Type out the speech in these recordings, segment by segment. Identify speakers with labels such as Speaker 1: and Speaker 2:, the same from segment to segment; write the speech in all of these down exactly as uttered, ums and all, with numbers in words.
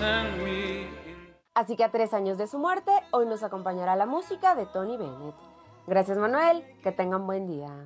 Speaker 1: Así que a tres años de su muerte, hoy nos acompañará la música de Tony Bennett. Gracias, Manuel, que tengan buen día.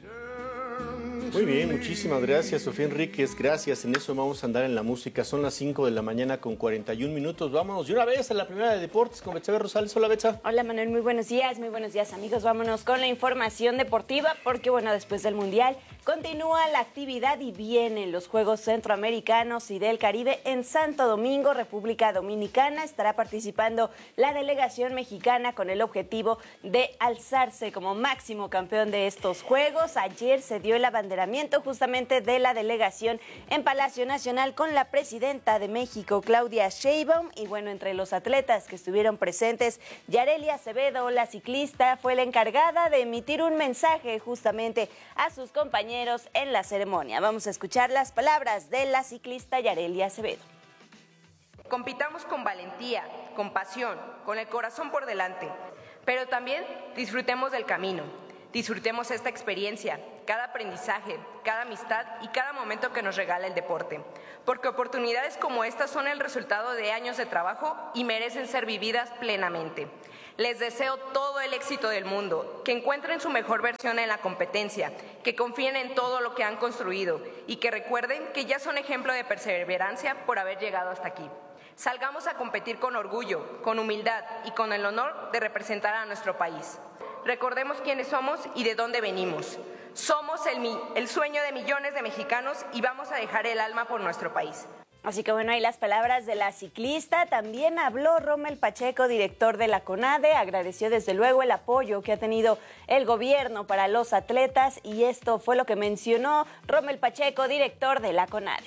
Speaker 2: Muy bien, muchísimas gracias, Sofía Enríquez, gracias. En eso vamos a andar en la música. Son las cinco de la mañana con cuarenta y un minutos. Vámonos de una vez a la primera de deportes con Betsabe Rosales. Hola, Betsa.
Speaker 3: Hola, Manuel, muy buenos días, muy buenos días, amigos. Vámonos con la información deportiva porque, bueno, después del Mundial continúa la actividad y vienen los Juegos Centroamericanos y del Caribe en Santo Domingo, República Dominicana. Estará participando la delegación mexicana con el objetivo de alzarse como máximo campeón de estos Juegos. Ayer se dio el abanderamiento justamente de la delegación en Palacio Nacional con la presidenta de México, Claudia Sheinbaum, y bueno, entre los atletas que estuvieron presentes, Yareli Acevedo, la ciclista, fue la encargada de emitir un mensaje justamente a sus compañeros en la ceremonia. Vamos a escuchar las palabras de la ciclista Yareli Acevedo.
Speaker 4: Compitamos con valentía, con pasión, con el corazón por delante, pero también disfrutemos del camino. Disfrutemos esta experiencia, cada aprendizaje, cada amistad y cada momento que nos regala el deporte, porque oportunidades como estas son el resultado de años de trabajo y merecen ser vividas plenamente. Les deseo todo el éxito del mundo, que encuentren su mejor versión en la competencia, que confíen en todo lo que han construido y que recuerden que ya son ejemplo de perseverancia por haber llegado hasta aquí. Salgamos a competir con orgullo, con humildad y con el honor de representar a nuestro país. Recordemos quiénes somos y de dónde venimos. Somos el, el sueño de millones de mexicanos y vamos a dejar el alma por nuestro país.
Speaker 3: Así que bueno, ahí las palabras de la ciclista. También habló Rommel Pacheco, director de la CONADE, agradeció desde luego el apoyo que ha tenido el gobierno para los atletas y esto fue lo que mencionó Rommel Pacheco, director de la CONADE.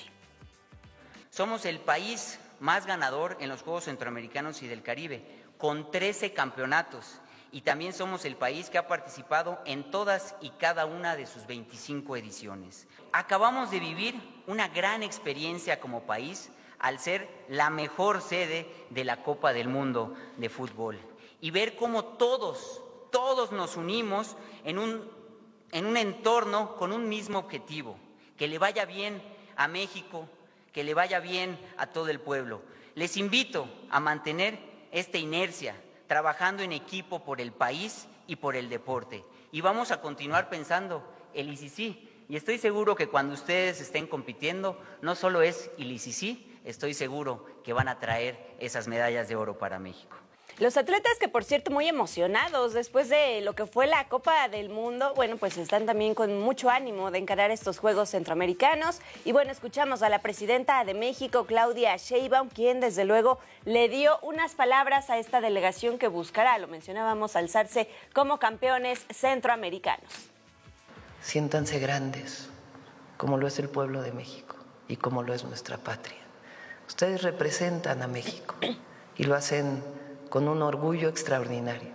Speaker 5: Somos el país más ganador en los Juegos Centroamericanos y del Caribe, con trece campeonatos. Y también somos el país que ha participado en todas y cada una de sus veinticinco ediciones. Acabamos de vivir una gran experiencia como país al ser la mejor sede de la Copa del Mundo de fútbol y ver cómo todos, todos nos unimos en un, en un entorno con un mismo objetivo, que le vaya bien a México, que le vaya bien a todo el pueblo. Les invito a mantener esta inercia, trabajando en equipo por el país y por el deporte. Y vamos a continuar pensando el I C C. Y estoy seguro que cuando ustedes estén compitiendo, no solo es el I C C, estoy seguro que van a traer esas medallas de oro para México.
Speaker 3: Los atletas que, por cierto, muy emocionados después de lo que fue la Copa del Mundo, bueno, pues están también con mucho ánimo de encarar estos Juegos Centroamericanos. Y bueno, escuchamos a la presidenta de México, Claudia Sheinbaum, quien desde luego le dio unas palabras a esta delegación que buscará, lo mencionábamos, alzarse como campeones centroamericanos.
Speaker 6: Siéntanse grandes, como lo es el pueblo de México y como lo es nuestra patria. Ustedes representan a México y lo hacen con un orgullo extraordinario.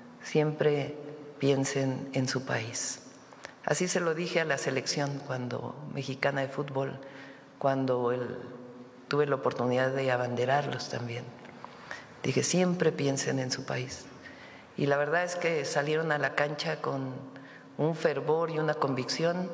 Speaker 6: Siempre piensen en su país. Así se lo dije a la selección cuando mexicana de fútbol, cuando el, tuve la oportunidad de abanderarlos también. Dije, siempre piensen en su país. Y la verdad es que salieron a la cancha con un fervor y una convicción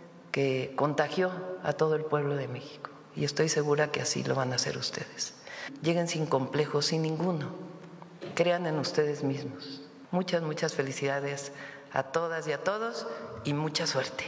Speaker 6: que contagió a todo el pueblo de México. Y estoy segura que así lo van a hacer ustedes. Lleguen sin complejos, sin ninguno. Crean en ustedes mismos. Muchas, muchas felicidades a todas y a todos y mucha suerte.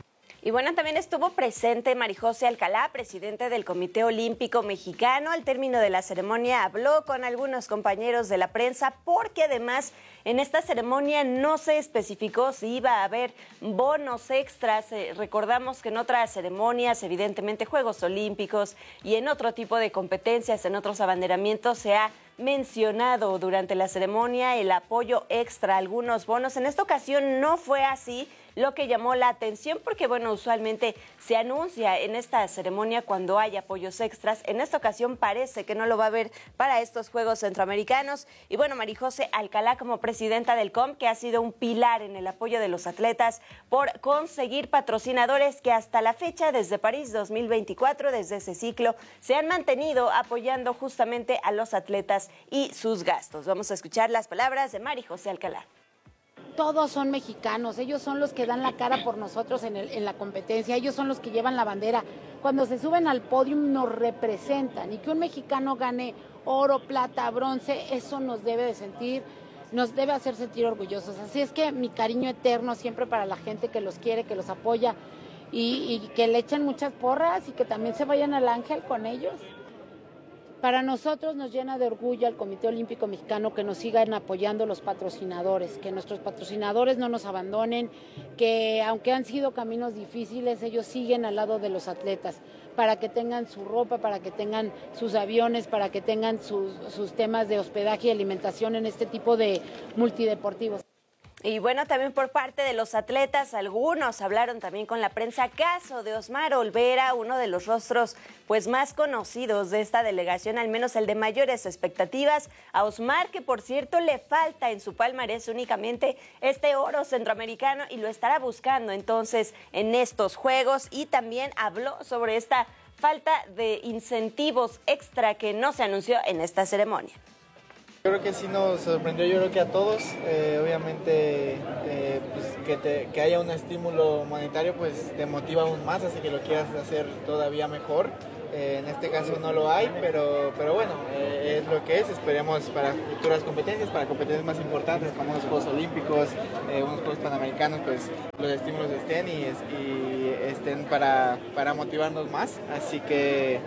Speaker 3: Y bueno, también estuvo presente Marijose Alcalá, presidente del Comité Olímpico Mexicano. Al término de la ceremonia habló con algunos compañeros de la prensa porque además en esta ceremonia no se especificó si iba a haber bonos extras. Eh, recordamos que en otras ceremonias, evidentemente Juegos Olímpicos y en otro tipo de competencias, en otros abanderamientos se ha mencionado durante la ceremonia el apoyo extra, algunos bonos. En esta ocasión no fue así, lo que llamó la atención porque, bueno, usualmente se anuncia en esta ceremonia cuando hay apoyos extras. En esta ocasión parece que no lo va a haber para estos Juegos Centroamericanos. Y bueno, Marijose Alcalá, como presidenta del C O M, que ha sido un pilar en el apoyo de los atletas por conseguir patrocinadores que hasta la fecha, desde París dos mil veinticuatro, desde ese ciclo, se han mantenido apoyando justamente a los atletas y sus gastos. Vamos a escuchar las palabras de Marijose Alcalá.
Speaker 7: todos son mexicanos, ellos son los que dan la cara por nosotros en, el, en la competencia, ellos son los que llevan la bandera. Cuando se suben al podio nos representan, y que un mexicano gane oro, plata, bronce, eso nos debe de sentir, nos debe hacer sentir orgullosos. Así es que mi cariño eterno siempre para la gente que los quiere, que los apoya, y, y que le echen muchas porras y que también se vayan al Ángel con ellos. Para nosotros nos llena de orgullo al Comité Olímpico Mexicano que nos sigan apoyando los patrocinadores, que nuestros patrocinadores no nos abandonen, que aunque han sido caminos difíciles, ellos siguen al lado de los atletas, para que tengan su ropa, para que tengan sus aviones, para que tengan sus, sus temas de hospedaje y alimentación en este tipo de multideportivos.
Speaker 3: Y bueno, también por parte de los atletas, algunos hablaron también con la prensa. Caso de Osmar Olvera, uno de los rostros pues más conocidos de esta delegación, al menos el de mayores expectativas. A Osmar, que por cierto le falta en su palmarés únicamente este oro centroamericano y lo estará buscando entonces en estos Juegos. Y también habló sobre esta falta de incentivos extra que no se anunció en esta ceremonia.
Speaker 8: Yo creo que sí nos sorprendió, yo creo que a todos, eh, obviamente eh, pues que, te, que haya un estímulo monetario pues te motiva aún más, así que lo quieras hacer todavía mejor. Eh, en este caso no lo hay, pero, pero bueno, eh, es lo que es, esperemos para futuras competencias, para competencias más importantes como los Juegos Olímpicos, eh, unos Juegos Panamericanos, pues los estímulos estén y, y estén para, para motivarnos más, así que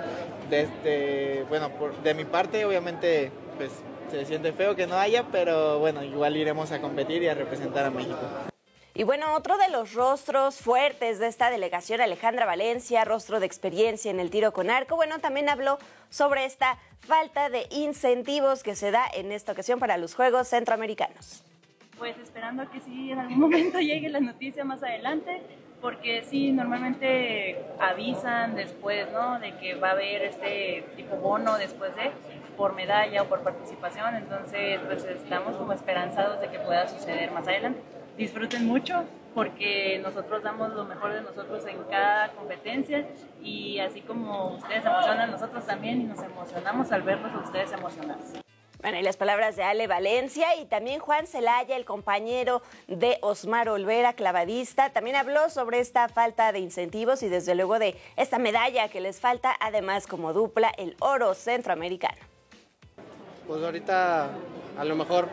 Speaker 8: desde, bueno, por, de mi parte obviamente pues se siente feo que no haya, pero bueno, igual iremos a competir y a representar a México.
Speaker 3: Y bueno, otro de los rostros fuertes de esta delegación, Alejandra Valencia, rostro de experiencia en el tiro con arco, bueno, también habló sobre esta falta de incentivos que se da en esta ocasión para los Juegos Centroamericanos.
Speaker 9: Pues esperando que sí en algún momento llegue la noticia más adelante, porque sí, normalmente avisan después, ¿no?, de que va a haber este tipo bono después de, por medalla o por participación, entonces pues estamos como esperanzados de que pueda suceder más adelante. Disfruten mucho porque nosotros damos lo mejor de nosotros en cada competencia y así como ustedes se emocionan, nosotros también y nos emocionamos al verlos a ustedes emocionarse.
Speaker 3: Bueno, y las palabras de Ale Valencia y también Juan Celaya, el compañero de Osmar Olvera, clavadista, también habló sobre esta falta de incentivos y desde luego de esta medalla que les falta, además como dupla, el oro centroamericano.
Speaker 10: Pues ahorita a lo mejor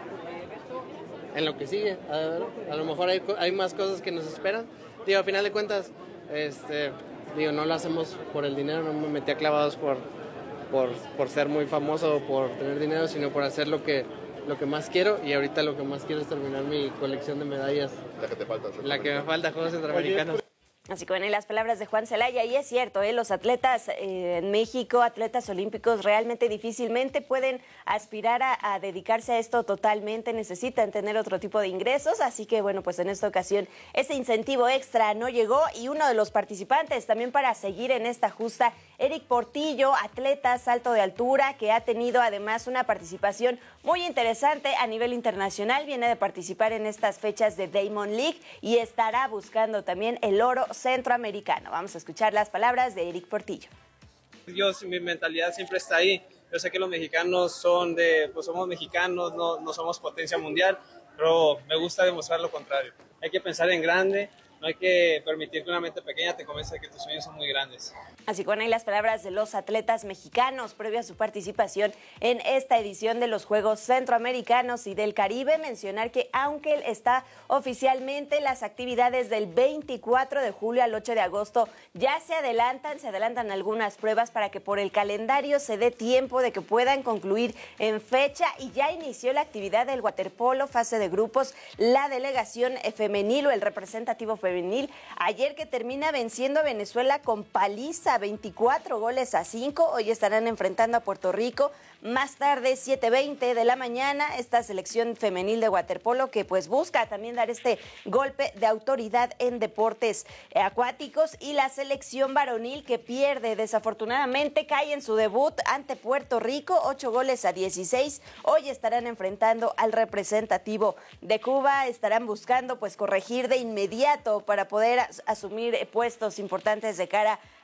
Speaker 10: en lo que sigue, a, a lo mejor hay, hay más cosas que nos esperan. Digo, al final de cuentas, este, digo, no lo hacemos por el dinero, no me metí a clavados por... Por, por ser muy famoso o por tener dinero, sino por hacer lo que, lo que más quiero, y ahorita lo que más quiero es terminar mi colección de medallas.
Speaker 11: La que te falta.
Speaker 10: La que me falta, Juegos Centroamericanos.
Speaker 3: Así que bueno, y las palabras de Juan Celaya, y es cierto, ¿eh? los atletas eh, en México, atletas olímpicos, realmente difícilmente pueden aspirar a, a dedicarse a esto totalmente, necesitan tener otro tipo de ingresos, así que bueno, pues en esta ocasión ese incentivo extra no llegó, y uno de los participantes también para seguir en esta justa, Eric Portillo, atleta salto de altura, que ha tenido además una participación muy interesante a nivel internacional, viene de participar en estas fechas de Diamond League y estará buscando también el oro centroamericano. Vamos a escuchar las palabras de Eric Portillo.
Speaker 12: Yo, mi mentalidad siempre está ahí. Yo sé que los mexicanos son de, pues somos mexicanos, no, no somos potencia mundial, pero me gusta demostrar lo contrario. Hay que pensar en grande, no hay que permitir que una mente pequeña te convenza de que tus sueños son muy grandes.
Speaker 3: Así que bueno, ahí las palabras de los atletas mexicanos previo a su participación en esta edición de los Juegos Centroamericanos y del Caribe. Mencionar que aunque está oficialmente, las actividades del veinticuatro de julio al ocho de agosto ya se adelantan, se adelantan algunas pruebas para que por el calendario se dé tiempo de que puedan concluir en fecha, y ya inició la actividad del waterpolo, fase de grupos, la delegación femenil o el representativo femenil, ayer que termina venciendo a Venezuela con paliza, veinticuatro goles a cinco, hoy estarán enfrentando a Puerto Rico, más tarde siete veinte de la mañana, esta selección femenil de waterpolo que pues busca también dar este golpe de autoridad en deportes acuáticos, y la selección varonil que pierde desafortunadamente, cae en su debut ante Puerto Rico, ocho goles a dieciséis, hoy estarán enfrentando al representativo de Cuba, estarán buscando pues corregir de inmediato para poder as- asumir puestos importantes de cara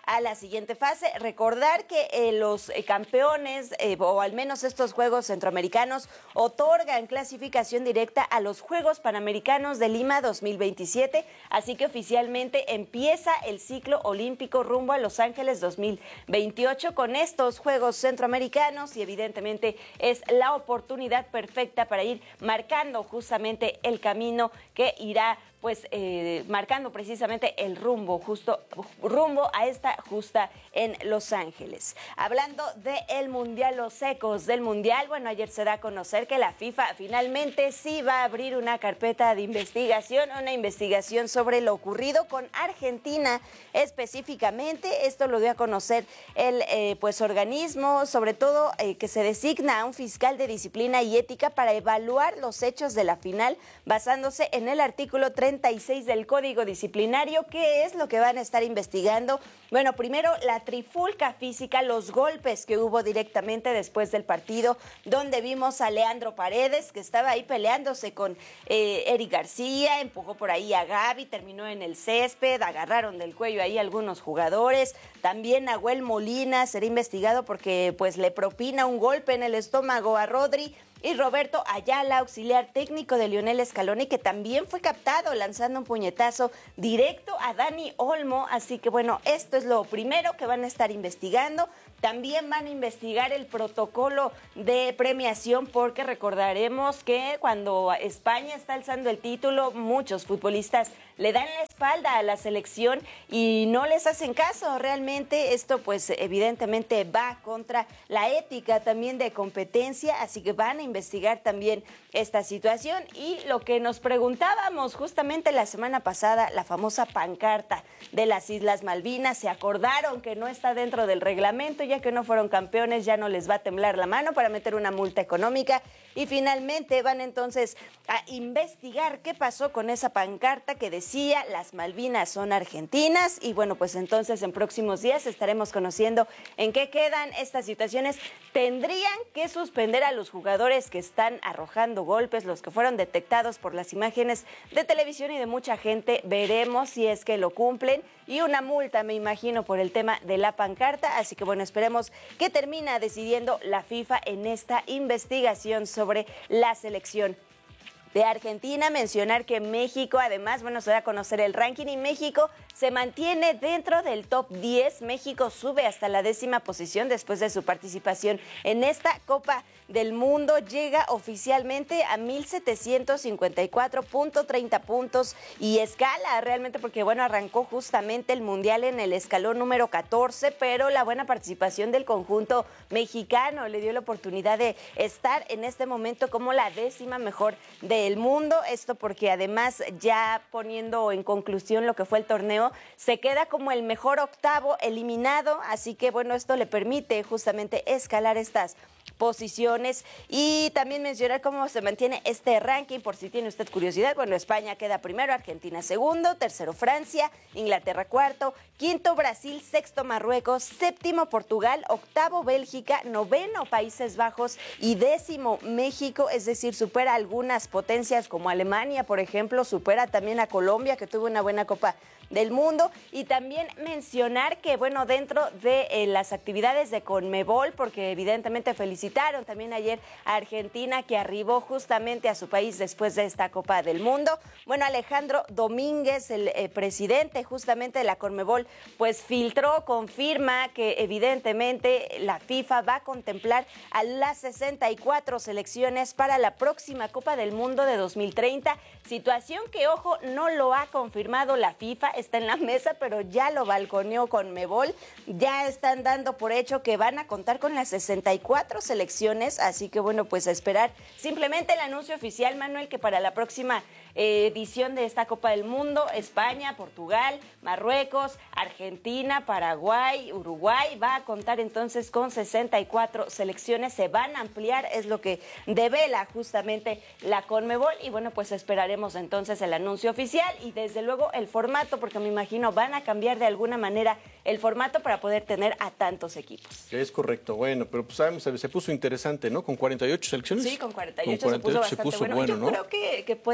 Speaker 3: a la siguiente fase. Recordar que eh, los eh, campeones, eh, o al menos estos Juegos Centroamericanos, otorgan clasificación directa a los Juegos Panamericanos de Lima dos mil veintisiete, así que oficialmente empieza el ciclo olímpico rumbo a Los Ángeles dos mil veintiocho con estos Juegos Centroamericanos, y evidentemente es la oportunidad perfecta para ir marcando justamente el camino que irá pues eh, marcando precisamente el rumbo, justo rumbo a esta justa en Los Ángeles. Hablando del Mundial, los ecos del Mundial, bueno, ayer se da a conocer que la FIFA finalmente sí va a abrir una carpeta de investigación, una investigación sobre lo ocurrido con Argentina específicamente. Esto lo dio a conocer el eh, pues organismo, sobre todo eh, que se designa a un fiscal de disciplina y ética para evaluar los hechos de la final basándose en el artículo treinta y seis del Código Disciplinario. ¿Qué es lo que van a estar investigando? Bueno, primero la trifulca física, los golpes que hubo directamente después del partido, donde vimos a Leandro Paredes, que estaba ahí peleándose con eh, Eric García, empujó por ahí a Gaby, terminó en el césped, agarraron del cuello ahí algunos jugadores. También Nahuel Molina será investigado porque pues le propina un golpe en el estómago a Rodri. Y Roberto Ayala, auxiliar técnico de Lionel Scaloni, que también fue captado lanzando un puñetazo directo a Dani Olmo. Así que bueno, esto es lo primero que van a estar investigando. También van a investigar el protocolo de premiación, porque recordaremos que cuando España está alzando el título, muchos futbolistas le dan la espalda a la selección y no les hacen caso. Realmente esto pues evidentemente va contra la ética también de competencia, así que van a investigar también esta situación. Y lo que nos preguntábamos justamente la semana pasada, la famosa pancarta de las Islas Malvinas, se acordaron que no está dentro del reglamento, ya que no fueron campeones, ya no les va a temblar la mano para meter una multa económica, y finalmente van entonces a investigar qué pasó con esa pancarta que decía las Malvinas son argentinas. Y bueno, pues entonces en próximos días estaremos conociendo en qué quedan estas situaciones. Tendrían que suspender a los jugadores que están arrojando golpes, los que fueron detectados por las imágenes de televisión y de mucha gente. Veremos si es que lo cumplen, y una multa, me imagino, por el tema de la pancarta. Así que bueno, esperemos que termina decidiendo la FIFA en esta investigación sobre la selección de Argentina. Mencionar que México, además, bueno, se da a conocer el ranking y México se mantiene dentro del top diez. México sube hasta la décima posición después de su participación en esta Copa del Mundo. Llega oficialmente a mil setecientos cincuenta y cuatro punto treinta puntos y escala realmente, porque bueno, arrancó justamente el Mundial en el escalón número catorce, pero la buena participación del conjunto mexicano le dio la oportunidad de estar en este momento como la décima mejor del mundo. Esto porque además, ya poniendo en conclusión lo que fue el torneo, se queda como el mejor octavo eliminado, así que bueno, esto le permite justamente escalar estas posiciones. Y también mencionar cómo se mantiene este ranking, por si tiene usted curiosidad. Bueno, España queda primero, Argentina segundo, tercero Francia, Inglaterra cuarto, quinto Brasil, sexto Marruecos, séptimo Portugal, octavo Bélgica, noveno Países Bajos y décimo México. Es decir, supera algunas potencias como Alemania, por ejemplo, supera también a Colombia, que tuvo una buena Copa del Mundo. Y también mencionar que, bueno, dentro de eh, las actividades de Conmebol, porque evidentemente felicitaron también ayer a Argentina, que arribó justamente a su país después de esta Copa del Mundo. Bueno, Alejandro Domínguez, el eh, presidente justamente de la Conmebol, pues filtró, confirma que evidentemente la FIFA va a contemplar a las sesenta y cuatro selecciones para la próxima Copa del Mundo de dos mil treinta. Situación que, ojo, no lo ha confirmado la FIFA, está en la mesa, pero ya lo balconeó Conmebol. Ya están dando por hecho que van a contar con las sesenta y cuatro selecciones, así que bueno, pues a esperar simplemente el anuncio oficial, Manuel, que para la próxima eh, edición de esta Copa del Mundo, España, Portugal, Marruecos, Argentina, Paraguay, Uruguay, va a contar entonces con sesenta y cuatro selecciones, se van a ampliar, es lo que devela justamente la Conmebol. Y bueno, pues esperaremos entonces el anuncio oficial y desde luego el formato, porque me imagino van a cambiar de alguna manera el formato para poder tener a tantos equipos.
Speaker 2: Es correcto, bueno, pero pues sabemos, se puso interesante, ¿no? Con cuarenta y ocho selecciones.
Speaker 3: Sí, con cuarenta y ocho,
Speaker 2: con cuarenta y ocho
Speaker 3: se puso bastante
Speaker 2: se puso
Speaker 3: bueno.
Speaker 2: bueno,
Speaker 3: Yo
Speaker 2: ¿no?
Speaker 3: creo que, que puede ser también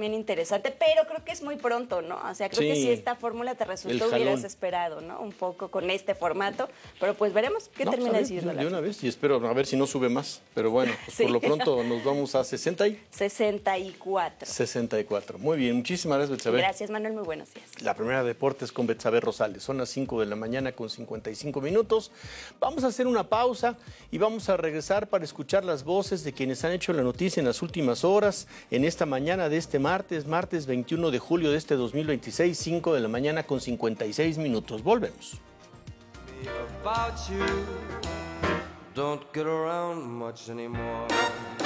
Speaker 3: también interesante, pero creo que es muy pronto, ¿no? O sea, creo
Speaker 2: Sí.
Speaker 3: que si esta fórmula te resultó,
Speaker 2: El jalón.
Speaker 3: hubieras esperado, ¿no? Un poco con este formato, pero pues veremos qué
Speaker 2: No,
Speaker 3: termina
Speaker 2: pues, a ver,
Speaker 3: decidiendo
Speaker 2: de
Speaker 3: la
Speaker 2: una vez y espero a ver si no sube más. Pero bueno, pues
Speaker 3: Sí.
Speaker 2: por lo pronto nos vamos a sesenta y
Speaker 3: sesenta y cuatro.
Speaker 2: sesenta y cuatro. Muy bien, muchísimas gracias, Betsabe.
Speaker 3: Gracias, Manuel, muy buenos días.
Speaker 2: La primera de deportes con Betsabe Rosales. Son las cinco de la mañana con cincuenta y cinco minutos. Vamos a hacer una pausa y vamos a regresar para escuchar las voces de quienes han hecho la noticia en las últimas horas, en esta mañana de este martes, martes veintiuno de julio de este dos mil veintiséis, cinco de la mañana con cincuenta y seis minutos. Volvemos.
Speaker 11: About you, don't get around much anymore.